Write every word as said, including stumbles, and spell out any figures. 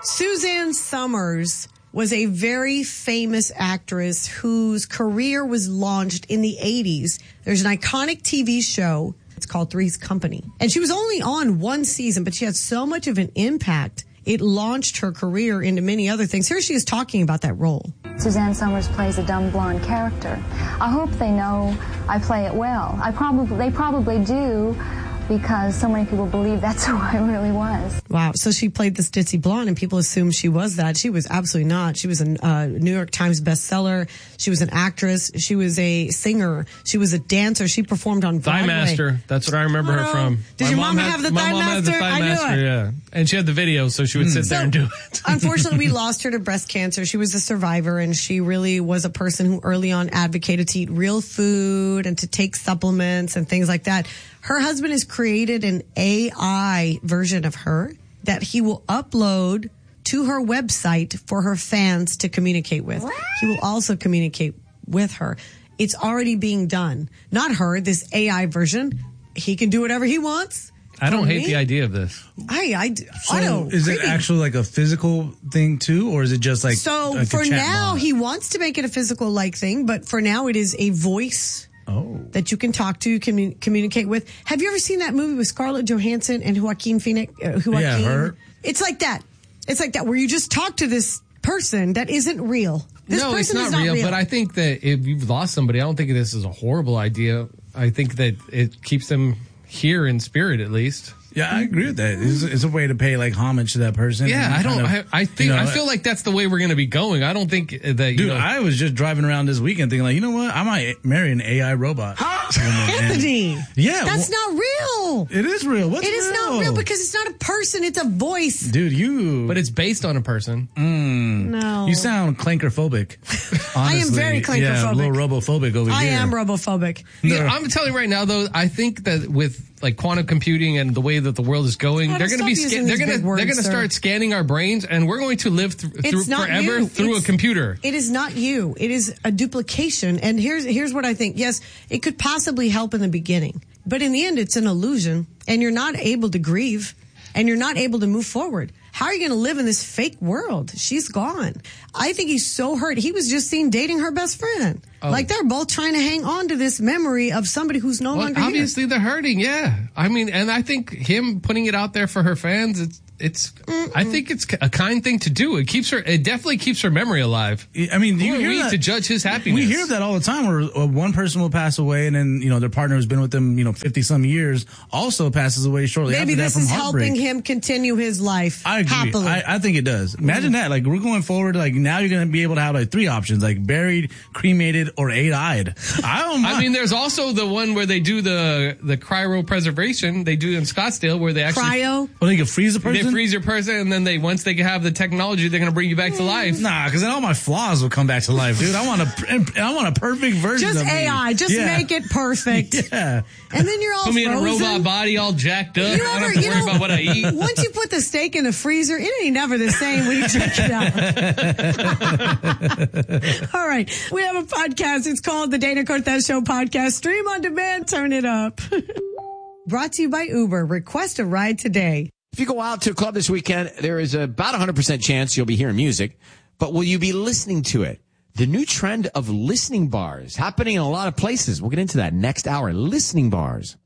Suzanne Summers was a very famous actress whose career was launched in the eighties. There's an iconic T V show. It's called Three's Company. And she was only on one season, but she had so much of an impact. It launched her career into many other things. Here she is talking about that role. Suzanne Summers plays a dumb blonde character. I hope they know I play it well. I probably, they probably do, because so many people believe that's who I really was. Wow. So she played this ditzy blonde and people assumed she was that. She was absolutely not. She was a uh, New York Times bestseller. She was an actress. She was a singer. She was a dancer. She performed on Broadway. Thigh Master. That's what I remember her from. Did my your mom mama had, have the my Thigh mom Master? Had the Thigh I knew Master, it. yeah. And she had the video, so she would sit so, there and do it. Unfortunately, we lost her to breast cancer. She was a survivor, and she really was a person who early on advocated to eat real food and to take supplements and things like that. Her husband has created an A I version of her that he will upload to her website for her fans to communicate with. What? He will also communicate with her. It's already being done. Not her, this A I version. He can do whatever he wants. I don't hate me. the idea of this. I, I, so I don't. Is it actually like a physical thing too, or is it just like so? Like for a chat now, bot? he wants to make it a physical like thing, but for now, it is a voice. Oh. That you can talk to, commun- communicate with. Have you ever seen that movie with Scarlett Johansson and Joaquin Phoenix? Uh, Joaquin? Yeah, her. It's like that. It's like that, where you just talk to this person that isn't real. This no, person it's not, is not real, real. But I think that if you've lost somebody, I don't think this is a horrible idea. I think that it keeps them here in spirit, at least. Yeah, I agree with that. It's, it's a way to pay like homage to that person. Yeah, I don't. Kind of, I, I think. you know, I feel like that's the way we're going to be going. I don't think that. You Dude, know, I was just driving around this weekend thinking, like, you know what? I might marry an A I robot. Anthony. Yeah, that's well, not real. It is real. What's It is real? not real because it's not a person. It's a voice. Dude, you. but it's based on a person. Mm, No. You sound clankerphobic. I am honestly. very Yeah, a clankerphobic. little robophobic over I here. am robophobic. Yeah, I'm telling you right now, though. I think that with like quantum computing and the way that the world is going, God, they're going to be stop sca- using they're these going to big words, they're going to sir. start scanning our brains, and we're going to live th- through It's not forever you. through It's- a computer. It is not you. It is a duplication. And here's here's what I think. Yes, it could possibly help in the beginning, but in the end, it's an illusion, and you're not able to grieve, and you're not able to move forward. How are you going to live in this fake world? She's gone. I think he's so hurt. He was just seen dating her best friend. Oh. Like they're both trying to hang on to this memory of somebody who's no Well, longer here. obviously, they're hurting. Yeah, I mean, and I think him putting it out there for her fans, it's it's. Mm-mm. I think it's a kind thing to do. It keeps her. It definitely keeps her memory alive. I mean, Who you are hear we that, to judge his happiness? We hear that all the time where uh, one person will pass away and then, you know, their partner who's been with them, you know, fifty some years also passes away shortly Maybe after that this from is heartbreak. helping him continue his life I agree. happily. I, I think it does. Imagine that. Like, we're going forward. Like, now you're going to be able to have like three options, like buried, cremated, or eight-eyed. I don't mind. I mean, there's also the one where they do the the cryopreservation. They do in Scottsdale where they actually Cryo? Well, they can freeze a person? They freeze your person, and then they once they have the technology, they're going to bring you back to life. Nah, because then all my flaws will come back to life, dude. I want a, I want a perfect version Just of me. A I. Just Yeah. make it perfect. Yeah. And then you're all Put me in a frozen. robot body, all jacked up. You I don't ever, have to you worry know, about what I eat. once you put the steak in the freezer, it ain't never the same when you check it out. All right. We have a podcast. It's called the Dana Cortez Show Podcast. Stream on demand. Turn it up. Brought to you by Uber. Request a ride today. If you go out to a club this weekend, there is about a one hundred percent chance you'll be hearing music, but will you be listening to it? The new trend of listening bars happening in a lot of places. We'll get into that next hour. Listening bars.